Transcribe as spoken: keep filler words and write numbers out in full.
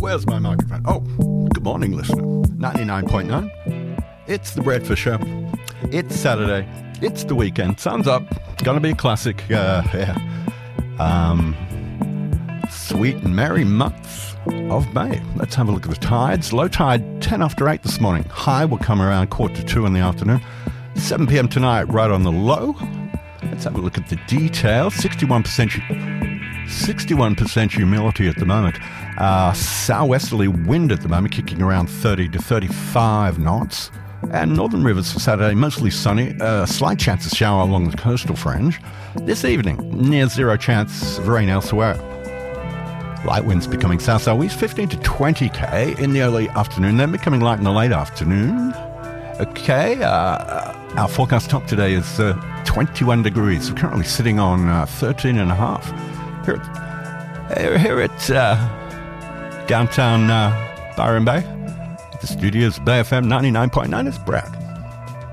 where's my microphone? Oh, good morning, listener. ninety-nine point nine. It's the Breakfast Show. It's Saturday. It's the weekend. Sun's up. Gonna be a classic. Uh, yeah. Um, sweet and merry months of May. Let's have a look at the tides. Low tide, ten after eight this morning. High will come around quarter to two in the afternoon. seven p.m. tonight, right on the low. Let's have a look at the details. sixty-one percent, sixty-one percent humidity at the moment. Uh, southwesterly wind at the moment, kicking around thirty to thirty-five knots. And northern rivers for Saturday, mostly sunny. A uh, slight chance of shower along the coastal fringe. This evening, near zero chance of rain elsewhere. Light winds becoming south-southeast, fifteen to twenty k in the early afternoon. Then becoming light in the late afternoon. Okay, uh, our forecast top today is uh, twenty-one degrees. We're currently sitting on uh, thirteen and a half. Here at, here, here at uh, downtown uh, Byron Bay. The studio's Bay F M ninety-nine point nine. It's Brad.